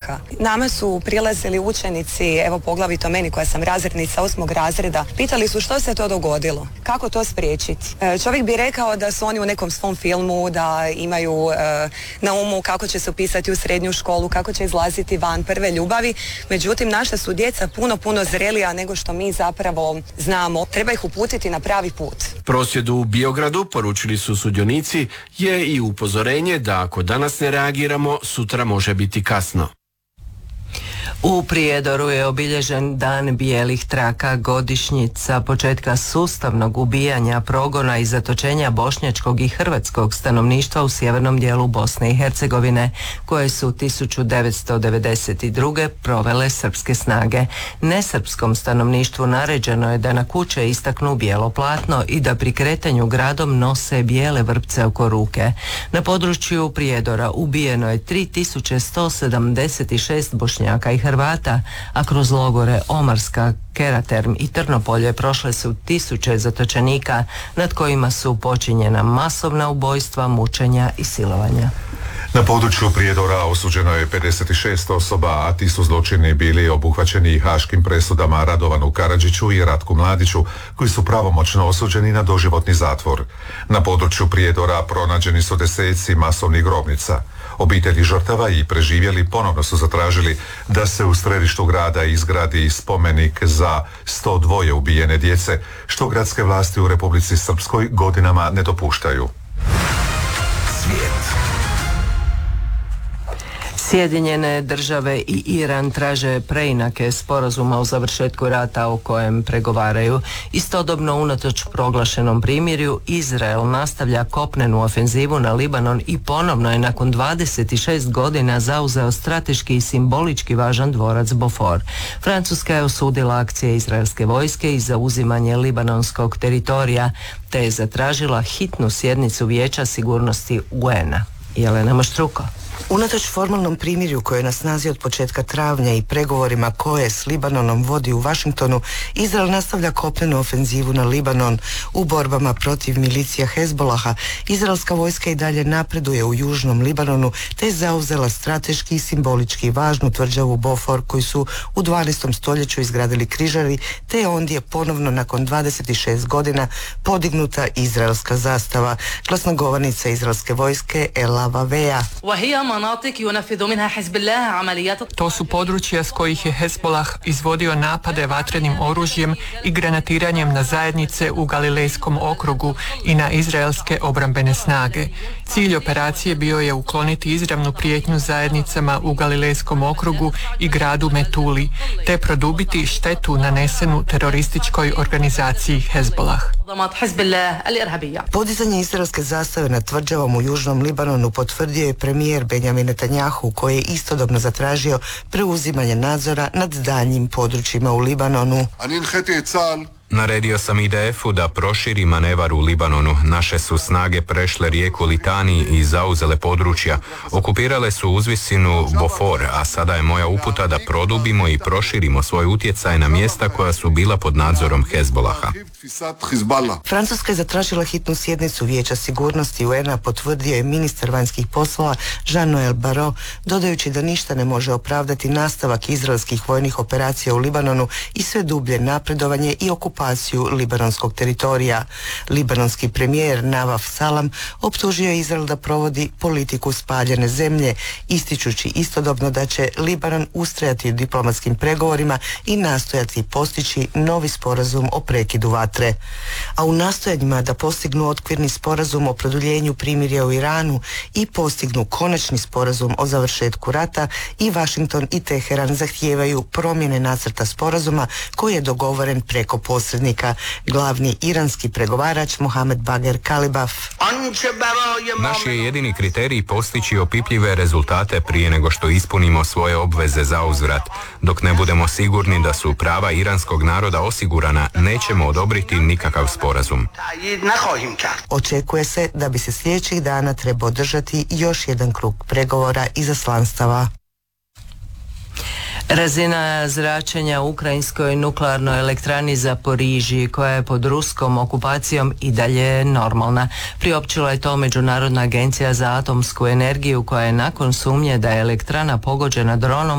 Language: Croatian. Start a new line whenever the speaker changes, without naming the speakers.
roka. Nama su prilazili učenici, evo poglavito meni koja sam razrednica 8. razreda, pitali su što se to dogodilo, kako to spriječiti. Čovjek bi rekao da su oni u nekom svom filmu, da imaju na umu kako će se upisati u srednju školu, kako će izlaziti van, prve ljubavi. Međutim, naša su djeca puno zrelija nego što mi zapravo znamo. Treba ih uputiti na pravi put.
Prosvjedu u Biogradu, poručili su sudionici, je i upozorenje da ako danas ne reagiramo, sutra može biti kasno.
U Prijedoru je obilježen Dan bijelih traka, godišnjica početka sustavnog ubijanja, progona i zatočenja bošnjačkog i hrvatskog stanovništva u sjevernom dijelu Bosne i Hercegovine, koje su 1992. provele srpske snage. Nesrpskom stanovništvu naređeno je da na kuće istaknu bijelo platno i da pri kretanju gradom nose bijele vrpce oko ruke. Na području Prijedora ubijeno je 3176 Bošnjaka i Hrvata, a kroz logore Omarska, Keraterm i Trnopolje prošle su tisuće zatočenika nad kojima su počinjena masovna ubojstva, mučenja i silovanja.
Na području Prijedora osuđeno je 56 osoba, a ti su zločini bili obuhvaćeni haškim presudama Radovanu Karadžiću i Ratku Mladiću, koji su pravomoćno osuđeni na doživotni zatvor. Na području Prijedora pronađeni su deseci masovnih grobnica. Obitelji žrtava i preživjeli ponovno su zatražili da se u središtu grada izgradi spomenik za 102 ubijene djece, što gradske vlasti u Republici Srpskoj godinama ne dopuštaju.
Svijet.
Sjedinjene države i Iran traže preinake sporazuma o završetku rata o kojem pregovaraju. Istodobno, unatoč proglašenom primirju, Izrael nastavlja kopnenu ofenzivu na Libanon i ponovno je nakon 26 godina zauzeo strateški i simbolički važan dvorac Bofor. Francuska je osudila akcije izraelske vojske i zauzimanje libanonskog teritorija, te je zatražila hitnu sjednicu Vijeća sigurnosti UN-a. Jelena Maštruko.
Unatoč formalnom primirju koje je na snazi od početka travnja i pregovorima koje s Libanonom vodi u Washingtonu, Izrael nastavlja kopnenu ofenzivu na Libanon u borbama protiv milicija Hezbolaha. Izraelska vojska i dalje napreduje u južnom Libanonu te je zauzela strateški i simbolički važnu tvrđavu Bofor koju su u 12. stoljeću izgradili križari, te je ondje ponovno nakon 26 godina podignuta izraelska zastava. Glasnogovornica izraelske vojske Elava Veja.
To su područja s kojih je Hezbolah izvodio napade vatrenim oružjem i granatiranjem na zajednice u Galilejskom okrugu i na izraelske obrambene snage. Cilj operacije bio je ukloniti izravnu prijetnju zajednicama u Galilejskom okrugu i gradu Metuli, te produbiti štetu nanesenu terorističkoj organizaciji Hezbolah.
Podizanje izraelske zastave nad tvrđavom u južnom Libanonu potvrdio je premijer Benjamin Netanjahu, koji je istodobno zatražio preuzimanje nadzora nad daljnjim područjima u Libanonu.
Naredio sam IDF-u da proširi manevar u Libanonu. Naše su snage prešle rijeku Litani i zauzele područja. Okupirale su uzvisinu Bofor, a sada je moja uputa da produbimo i proširimo svoj utjecaj na mjesta koja su bila pod nadzorom Hezbolaha.
Francuska je zatražila hitnu sjednicu Vijeća sigurnosti UN-a, potvrdio je ministar vanjskih poslova Jean-Noël Barrot, dodajući da ništa ne može opravdati nastavak izraelskih vojnih operacija u Libanonu i sve dublje napredovanje i okupaciju libanonskog teritorija. Libanonski premijer Nawaf Salam optužio je Izrael da provodi politiku spaljene zemlje, ističući istodobno da će Libanon ustrajati u diplomatskim pregovorima i nastojati postići novi sporazum o prekidu vatre. A u nastojanjima da postignu okvirni sporazum o produljenju primirja u Iranu i postignu konačni sporazum o završetku rata, i Washington i Teheran zahtijevaju promjene nacrta sporazuma koji je dogovoren preko posrednika. Glavni iranski pregovarač Mohamed Bager Kalibaf.
Naš je jedini kriterij postići opipljive rezultate prije nego što ispunimo svoje obveze za uzvrat. Dok ne budemo sigurni da su prava iranskog naroda osigurana, nećemo odobriti nikakav sporazum.
Očekuje se da bi se sljedećih dana trebao održati još jedan krug pregovora izaslanstava.
Razina zračenja u ukrajinskoj nuklearnoj elektrani Zaporižji, koja je pod ruskom okupacijom, i dalje je normalna. Priopćila je to Međunarodna agencija za atomsku energiju, koja je nakon sumnje da je elektrana pogođena dronom